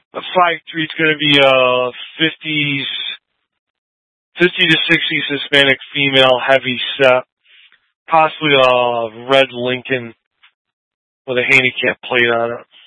The 5'3" is going to be a 50 to 60s Hispanic female, heavy set, possibly a red Lincoln with a handicap plate on it.